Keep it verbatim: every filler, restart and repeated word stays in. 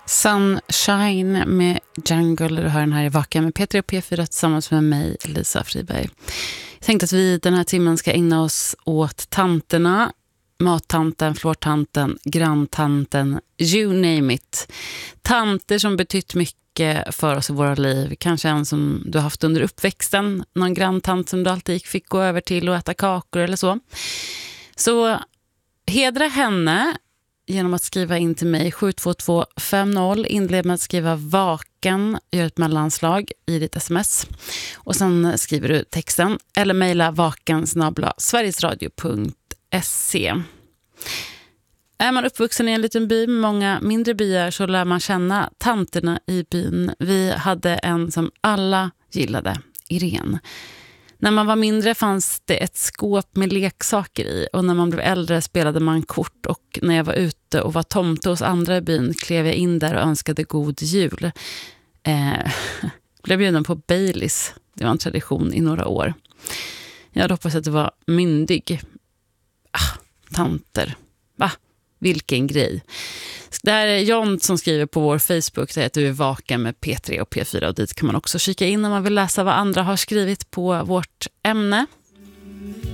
Sunshine med Jungle. Du hör den här i Vaken med P tre och P fyra tillsammans med mig, Lisa Friberg. Jag tänkte att vi den här timmen ska ägna oss åt tanterna. Mattanten, flårtanten, granntanten, you name it. Tanter som betytt mycket för oss i våra liv. Kanske en som du har haft under uppväxten. Någon granntant som du alltid fick gå över till och äta kakor eller så. Så hedra henne genom att skriva in till mig sju två två fem noll. Inled med att skriva vaken, gör ett mellanslag i ditt sms. Och sen skriver du texten eller mejla vaken snabel-a sverigesradio punkt se. Är man uppvuxen i en liten by med många mindre byar så lär man känna tanterna i byn. Vi hade en som alla gillade, Irene. När man var mindre fanns det ett skåp med leksaker i och när man blev äldre spelade man kort och när jag var ute och var tomte hos andra i byn klev jag in där och önskade god jul. Eh, blev bjuden på Baileys. Det var en tradition i några år. Jag hoppas att det var myndig. Ah, tanter. Va? Vilken grej. Det här är John som skriver på vår Facebook. Det heter vi Vaken med P tre och P fyra och dit kan man också kika in om man vill läsa vad andra har skrivit på vårt ämne.